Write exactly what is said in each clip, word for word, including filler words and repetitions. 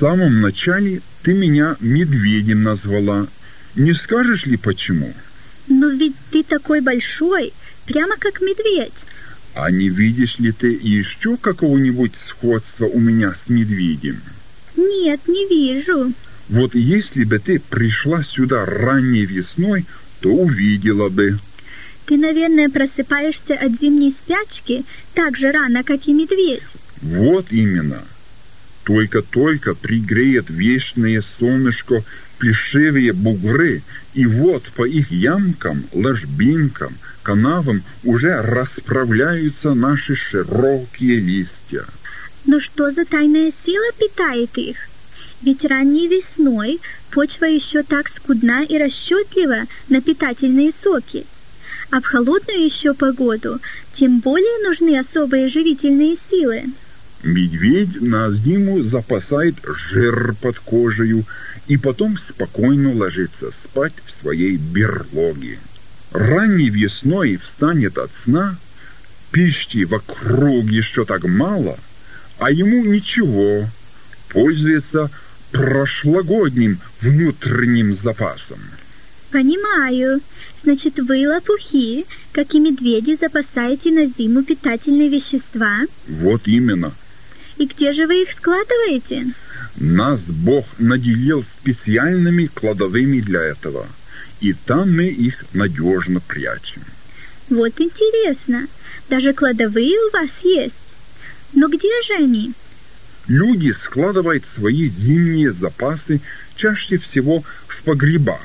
самом начале ты меня медведем назвала. Не скажешь ли, почему? Но ведь ты такой большой, прямо как медведь. А не видишь ли ты еще какого-нибудь сходства у меня с медведем? Нет, не вижу. Вот если бы ты пришла сюда ранней весной, то увидела бы. Ты, наверное, просыпаешься от зимней спячки так же рано, как и медведь. Вот именно. Только-только пригреет вечное солнышко плешивые бугры, и вот по их ямкам, ложбинкам, канавам уже расправляются наши широкие листья. Но что за тайная сила питает их? Ведь ранней весной почва еще так скудна и расчетлива на питательные соки. А в холодную еще погоду тем более нужны особые живительные силы. Медведь на зиму запасает жир под кожею и потом спокойно ложится спать в своей берлоге. Ранней весной встанет от сна, пищи вокруг еще так мало, а ему ничего, пользуется прошлогодним внутренним запасом. Понимаю. Значит, вы, лопухи, как и медведи, запасаете на зиму питательные вещества? Вот именно. И где же вы их складываете? Нас Бог наделил специальными кладовыми для этого, и там мы их надежно прячем. Вот интересно. Даже кладовые у вас есть. Но где же они? Люди складывают свои зимние запасы чаще всего в погребах.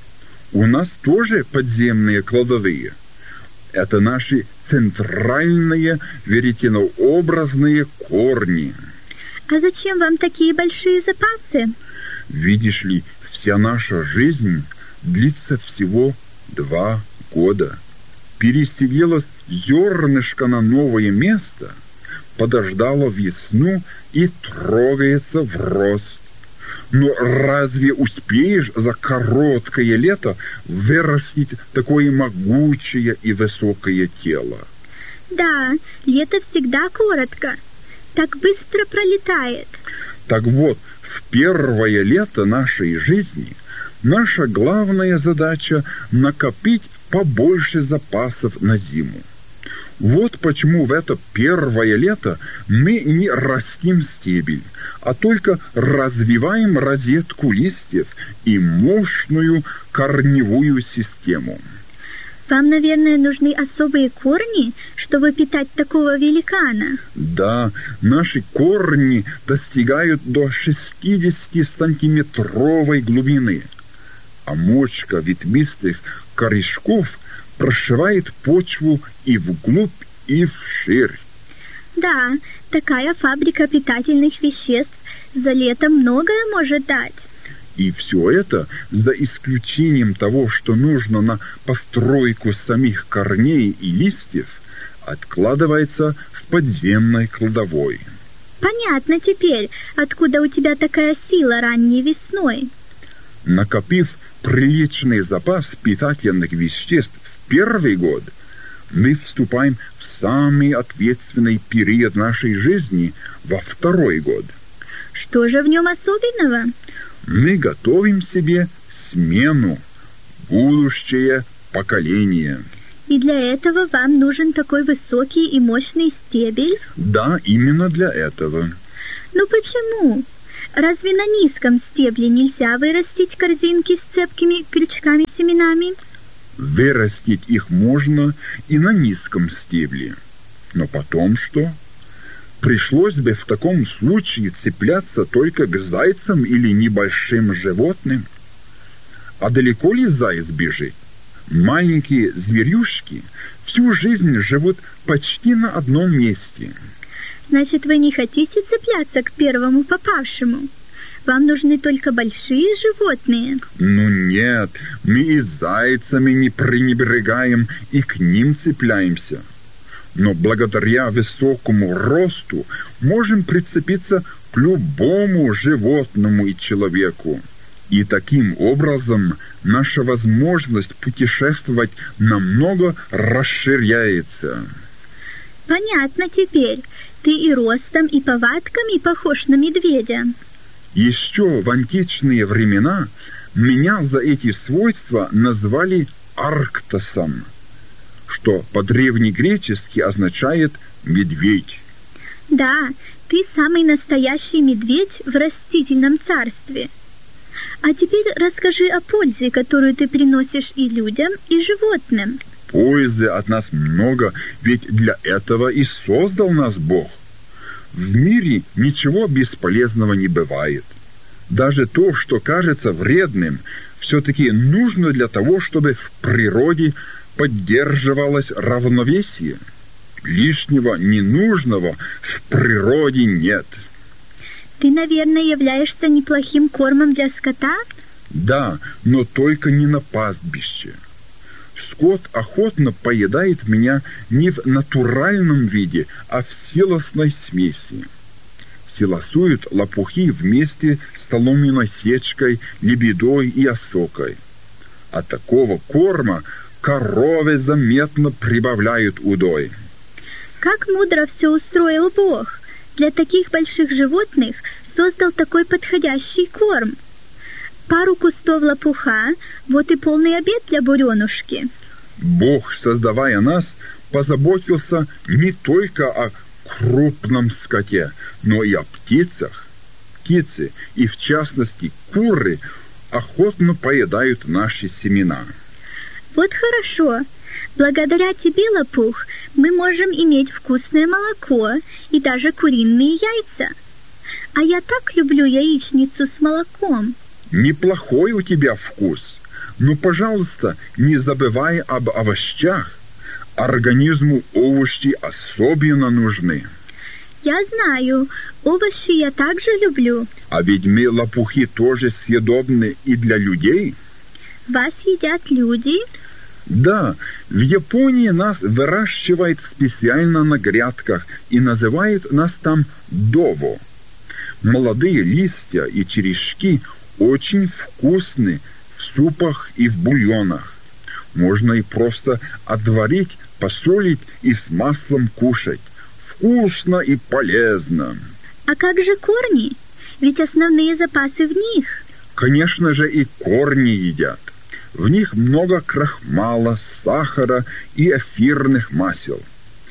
У нас тоже подземные кладовые. Это наши центральные веретенообразные корни. А зачем вам такие большие запасы? Видишь ли, вся наша жизнь длится всего два года. Переселилось зернышко на новое место, подождало весну и трогается в рост. Но разве успеешь за короткое лето вырастить такое могучее и высокое тело? Да, лето всегда коротко, так быстро пролетает. Так вот, в первое лето нашей жизни наша главная задача — накопить побольше запасов на зиму. Вот почему в это первое лето мы не растим стебель, а только развиваем розетку листьев и мощную корневую систему. Вам, наверное, нужны особые корни, чтобы питать такого великана? Да, наши корни достигают до шестидесятисантиметровой глубины, а мочка ветвистых корешков прошивает почву и вглубь, и вширь. Да, такая фабрика питательных веществ за лето многое может дать. И все это, за исключением того, что нужно на постройку самих корней и листьев, откладывается в подземной кладовой. Понятно теперь, откуда у тебя такая сила ранней весной. Накопив приличный запас питательных веществ в первый год, мы вступаем в самый ответственный период нашей жизни во второй год. Что же в нем особенного? Мы готовим себе смену, будущее поколение. И для этого вам нужен такой высокий и мощный стебель? Да, именно для этого. Ну почему? Разве на низком стебле нельзя вырастить корзинки с цепкими крючками-семенами? Вырастить их можно и на низком стебле. Но потом что? Пришлось бы в таком случае цепляться только к зайцам или небольшим животным. А далеко ли заяц бежит? Маленькие зверюшки всю жизнь живут почти на одном месте. Значит, вы не хотите цепляться к первому попавшему? Вам нужны только большие животные? Ну нет, мы и зайцами не пренебрегаем, и к ним цепляемся. Но благодаря высокому росту можем прицепиться к любому животному и человеку. И таким образом наша возможность путешествовать намного расширяется. Понятно теперь. Ты и ростом, и повадками похож на медведя. Еще в античные времена меня за эти свойства назвали арктосом, что по-древнегречески означает «медведь». Да, ты самый настоящий медведь в растительном царстве. А теперь расскажи о пользе, которую ты приносишь и людям, и животным. Пользы от нас много, ведь для этого и создал нас Бог. В мире ничего бесполезного не бывает. Даже то, что кажется вредным, все-таки нужно для того, чтобы в природе поддерживалось равновесие. Лишнего, ненужного в природе нет. Ты, наверное, являешься неплохим кормом для скота? Да, но только не на пастбище. Скот охотно поедает меня не в натуральном виде, а в силосной смеси. Силосуют лопухи вместе с соломенной сечкой, лебедой и осокой. От такого корма корове заметно прибавляют удой. Как мудро все устроил Бог! Для таких больших животных создал такой подходящий корм. Пару кустов лопуха, вот и полный обед для буренушки. Бог, создавая нас, позаботился не только о крупном скоте, но и о птицах. Птицы, и в частности куры, охотно поедают наши семена. Вот хорошо. Благодаря тебе, лопух, мы можем иметь вкусное молоко и даже куриные яйца. А я так люблю яичницу с молоком. Неплохой у тебя вкус. Но, пожалуйста, не забывай об овощах. Организму овощи особенно нужны. Я знаю, овощи я также люблю. А ведь мы, лопухи, тоже съедобны и для людей. Вас едят люди? Да, в Японии нас выращивают специально на грядках и называют нас там дово. Молодые листья и черешки очень вкусны в супах и в бульонах. Можно и просто отварить, посолить и с маслом кушать. Вкусно и полезно. А как же корни? Ведь основные запасы в них. Конечно же, и корни едят. В них много крахмала, сахара и эфирных масел.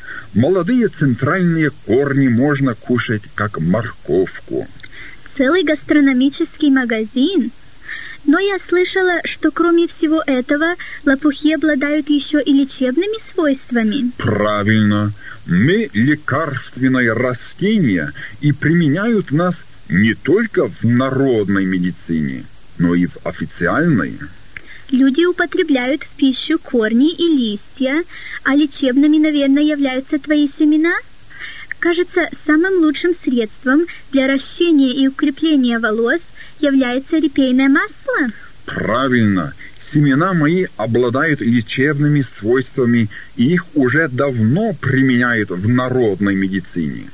Молодые центральные корни можно кушать как морковку. Целый гастрономический магазин. Но я слышала, что кроме всего этого лопухи обладают еще и лечебными свойствами. Правильно. Мы лекарственное растение, и применяют нас не только в народной медицине, но и в официальной. Люди употребляют в пищу корни и листья, а лечебными, наверное, являются твои семена? Кажется, самым лучшим средством для ращения и укрепления волос является репейное масло. Правильно. Семена мои обладают лечебными свойствами, и их уже давно применяют в народной медицине.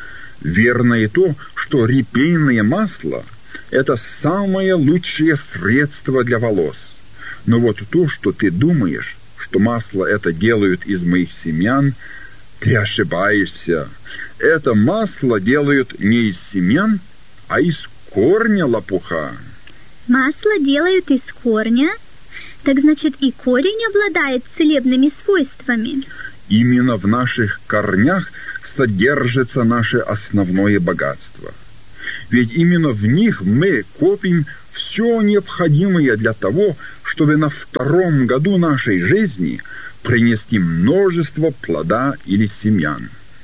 Верно и то, что репейное масло – это самое лучшее средство для волос. Но вот то, что ты думаешь, что масло это делают из моих семян, ты ошибаешься. Это масло делают не из семян, а из корня лопуха. Масло делают из корня? Так значит, и корень обладает целебными свойствами. Именно в наших корнях содержится наше основное богатство. Ведь именно в них мы копим все необходимое для того, чтобы на втором году нашей жизни принести множество плода или семян.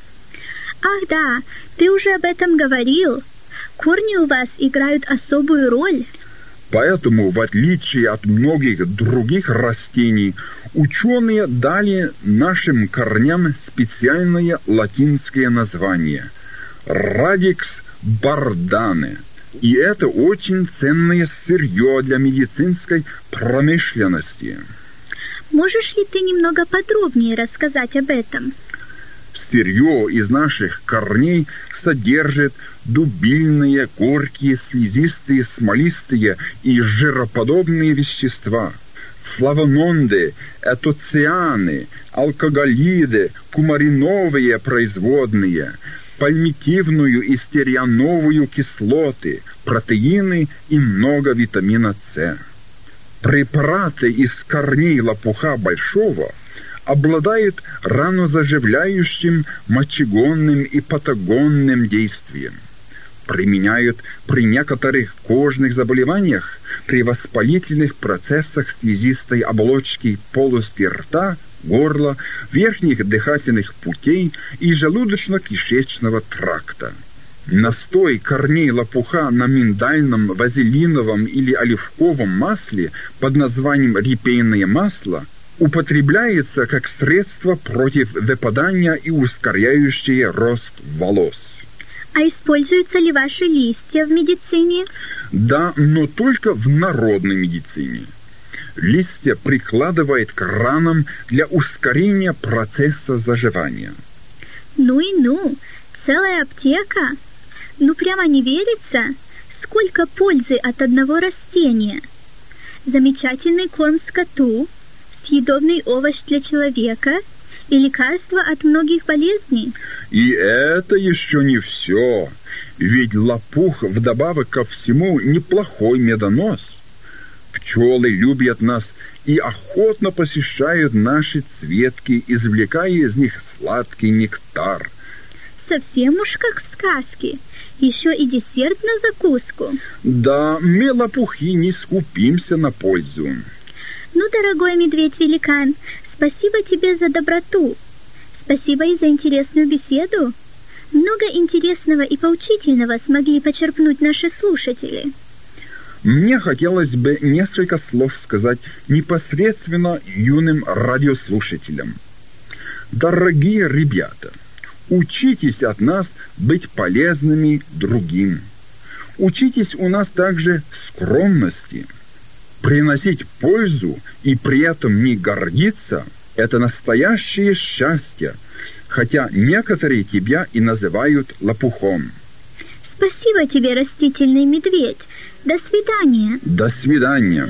Ах да, ты уже об этом говорил. Корни у вас играют особую роль. Поэтому, в отличие от многих других растений, ученые дали нашим корням специальное латинское название – Radix bardane. И это очень ценное сырье для медицинской промышленности. Можешь ли ты немного подробнее рассказать об этом? Сырье из наших корней содержит дубильные, горькие, слизистые, смолистые и жироподобные вещества, флавононды, этоцианы, алкоголиды, кумариновые производные, пальмитивную и стереоновую кислоты, протеины и много витамина С. Препараты из корней лопуха большого обладают ранозаживляющим, мочегонным и патагонным действием. Применяют при некоторых кожных заболеваниях, при воспалительных процессах слизистой оболочки полости рта, горла, верхних дыхательных путей и желудочно-кишечного тракта. Настой корней лопуха на миндальном, вазелиновом или оливковом масле под названием репейное масло употребляется как средство против выпадания и ускоряющее рост волос. А используются ли ваши листья в медицине? Да, но только в народной медицине. Листья прикладывают к ранам для ускорения процесса заживания. Ну и ну, целая аптека. Ну прямо не верится, сколько пользы от одного растения. Замечательный корм скоту, съедобный овощ для человека и лекарство от многих болезней. И это еще не все. Ведь лопух вдобавок ко всему неплохой медонос. Пчелы любят нас и охотно посещают наши цветки, извлекая из них сладкий нектар. Совсем уж как в сказке. Еще и десерт на закуску. Да, мы, лопухи, не скупимся на пользу. Ну, дорогой медведь-великан, спасибо тебе за доброту. Спасибо и за интересную беседу. Много интересного и поучительного смогли почерпнуть наши слушатели. Мне хотелось бы несколько слов сказать непосредственно юным радиослушателям. Дорогие ребята, учитесь от нас быть полезными другим. Учитесь у нас также скромности. Приносить пользу и при этом не гордиться – это настоящее счастье, хотя некоторые тебя и называют лопухом. Спасибо тебе, растительный медведь. До свидания. До свидания.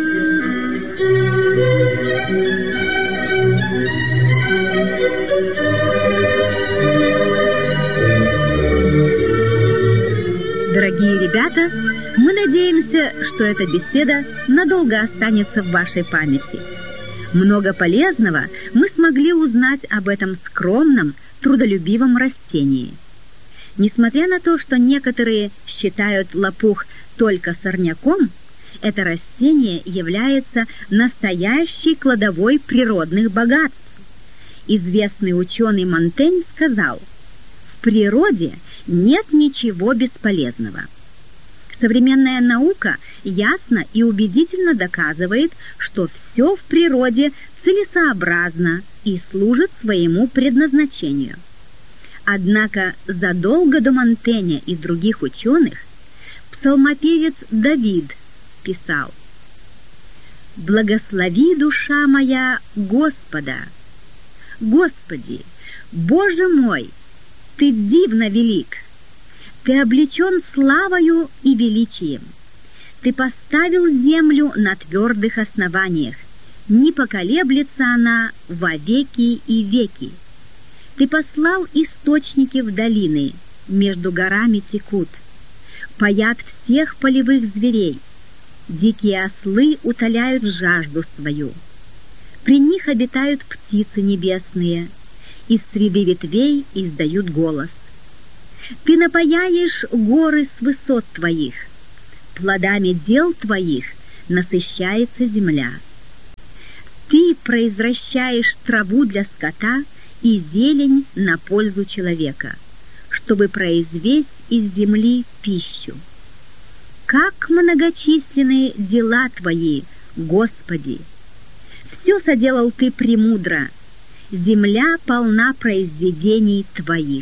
Дорогие ребята, мы надеемся, что эта беседа надолго останется в вашей памяти. Много полезного мы смогли узнать об этом скромном, трудолюбивом растении. Несмотря на то, что некоторые считают лопух только сорняком, это растение является настоящей кладовой природных богатств. Известный ученый Монтень сказал: «В природе нет ничего бесполезного». Современная наука ясно и убедительно доказывает, что все в природе целесообразно и служит своему предназначению. Однако задолго до Монтэня и других ученых псалмопевец Давид писал: «Благослови, душа моя, Господа! Господи, Боже мой, Ты дивно велик! Ты облечен славою и величием. Ты поставил землю на твердых основаниях, не поколеблется она во веки и веки. Ты послал источники в долины, между горами текут. Паят всех полевых зверей. Дикие ослы утоляют жажду свою. При них обитают птицы небесные, из среды ветвей издают голос. Ты напояешь горы с высот твоих, плодами дел твоих насыщается земля. Ты произвращаешь траву для скота и зелень на пользу человека, чтобы произвести из земли пищу. Как многочисленны дела твои, Господи! Все соделал ты премудро, земля полна произведений твоих.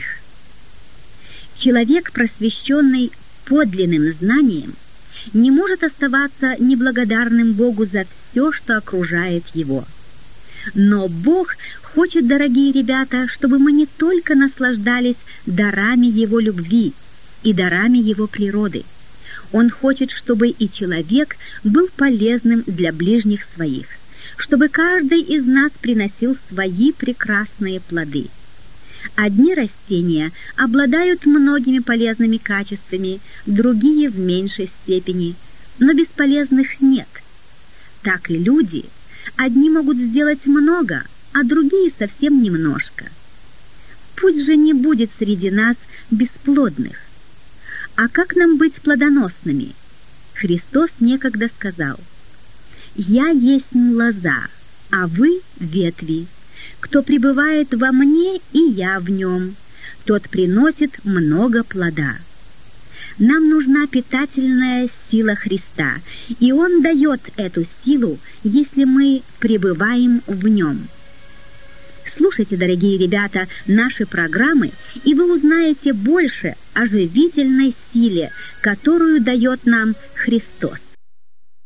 Человек, просвещенный подлинным знанием, не может оставаться неблагодарным Богу за все, что окружает его. Но Бог хочет, дорогие ребята, чтобы мы не только наслаждались дарами Его любви и дарами Его природы. Он хочет, чтобы и человек был полезным для ближних своих, чтобы каждый из нас приносил свои прекрасные плоды. Одни растения обладают многими полезными качествами, другие в меньшей степени, но бесполезных нет. Так и люди. Одни могут сделать много, а другие совсем немножко. Пусть же не будет среди нас бесплодных. А как нам быть плодоносными? Христос некогда сказал: «Я есть лоза, а вы ветви. Кто пребывает во мне, и я в нем, тот приносит много плода». Нам нужна питательная сила Христа, и Он дает эту силу, если мы пребываем в Нем. Слушайте, дорогие ребята, наши программы, и вы узнаете больше о живительной силе, которую дает нам Христос.